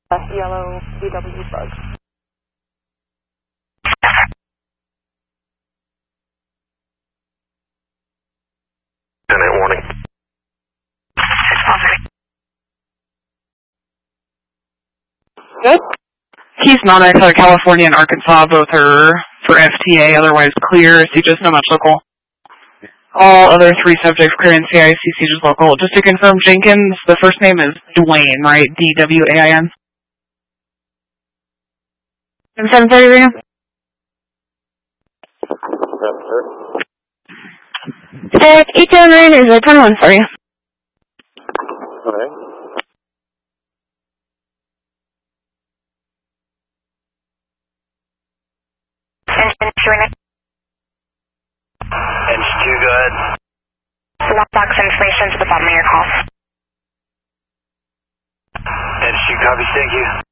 Yellow VW bug. Warning. Good. Keith Monax out of California and Arkansas, both are for FTA, otherwise clear, CJIS no match local. All other 3 subjects clear in CIC, CJIS local. Just to confirm, Jenkins, the first name is Dwayne, right? D-W-A-I-N? 7:30 a.m.? Static 809 is a 10-1 for you. Okay. Engine 2, go ahead. Lockbox information to the bottom of your call. Engine 2, copy, thank you.